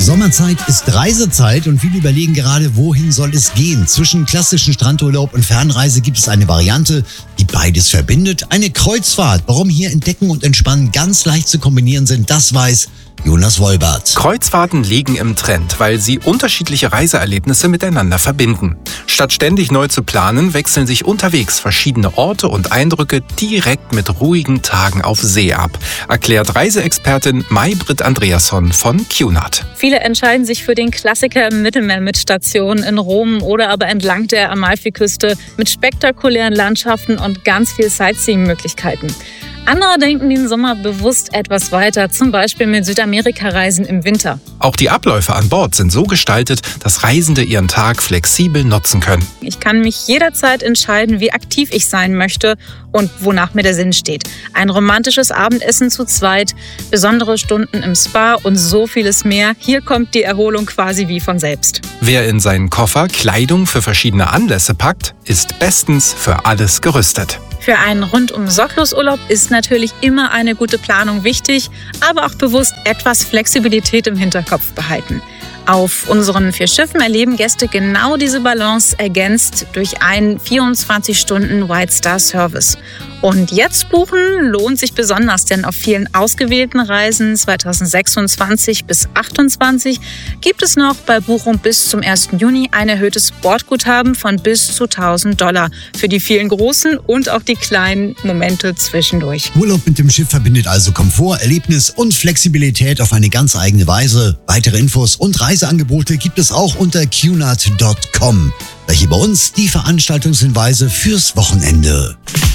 Sommerzeit ist Reisezeit und viele überlegen gerade, wohin soll es gehen. Zwischen klassischen Strandurlaub und Fernreise gibt es eine Variante, die beides verbindet. Eine Kreuzfahrt. Warum hier Entdecken und Entspannen ganz leicht zu kombinieren sind, das weiß Jonas Wolbert. Kreuzfahrten liegen im Trend, weil sie unterschiedliche Reiseerlebnisse miteinander verbinden. Statt ständig neu zu planen, wechseln sich unterwegs verschiedene Orte und Eindrücke direkt mit ruhigen Tagen auf See ab, erklärt Reiseexpertin May-Britt Andreasson von Cunard. Viele entscheiden sich für den Klassiker im Mittelmeer mit Stationen in Rom oder aber entlang der Amalfiküste mit spektakulären Landschaften und ganz viel Sightseeing-Möglichkeiten. Andere denken den Sommer bewusst etwas weiter, zum Beispiel mit Südamerika-Reisen im Winter. Auch die Abläufe an Bord sind so gestaltet, dass Reisende ihren Tag flexibel nutzen können. Ich kann mich jederzeit entscheiden, wie aktiv ich sein möchte und wonach mir der Sinn steht. Ein romantisches Abendessen zu zweit, besondere Stunden im Spa und so vieles mehr. Hier kommt die Erholung quasi wie von selbst. Wer in seinen Koffer Kleidung für verschiedene Anlässe packt, ist bestens für alles gerüstet. Für einen rundum sorglos Urlaub ist natürlich immer eine gute Planung wichtig, aber auch bewusst etwas Flexibilität im Hinterkopf behalten. Auf unseren 4 Schiffen erleben Gäste genau diese Balance, ergänzt durch einen 24-Stunden-White-Star-Service. Und jetzt buchen lohnt sich besonders, denn auf vielen ausgewählten Reisen 2026 bis 2028 gibt es noch bei Buchung bis zum 1. Juni ein erhöhtes Bordguthaben von bis zu $1.000 für die vielen großen und auch die kleinen Momente zwischendurch. Urlaub mit dem Schiff verbindet also Komfort, Erlebnis und Flexibilität auf eine ganz eigene Weise. Weitere Infos und Reiseangebote gibt es auch unter cunard.com. Welche bei uns die Veranstaltungshinweise fürs Wochenende.